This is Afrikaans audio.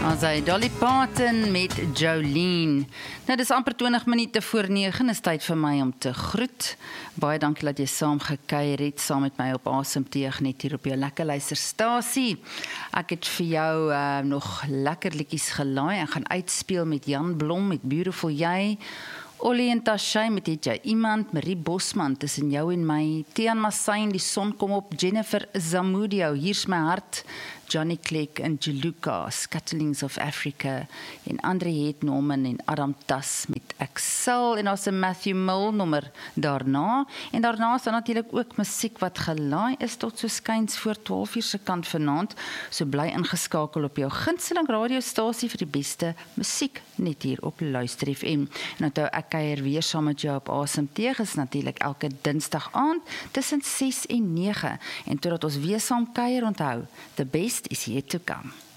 As hy Dolly Parton met Jolene. Nou, dis amper 20 minute voor 9, is tyd vir my om te groet. Baie dankie dat jy saam gekuier het, saam met my op Asemteug, net hier op jou lekker luisterstasie. Ek het vir jou nog lekker liedjies gelaai en gaan uitspeel met Jan Blom, met Beautiful Jy, Ollie en Tashay met Het Jy Iemand, Marie Bosman, Tussen Jou en My, Tian Massain, Die Son Kom Op, Jennifer Zamudio, Hier's My Hart, Johnny Clegg en Juluka, Scatterings of Africa, en Andre Het Norman en Adam Tas met Excel, en as 'n Matthew Mull nommer daarna, en daarna is daar natuurlik ook musiek wat gelaai is tot so skuins voor 12 uur se kant vanaand, so bly ingeskakel op jou gunsteling radiostasie vir die beste musiek, net hier op Luister FM. En onthou, ek kuier weer saam met jou op Asemteug, is natuurlik elke Dinsdag aand tussen 6 en 9, en totdat ons weer saam kuier, onthou, the best is yet to come.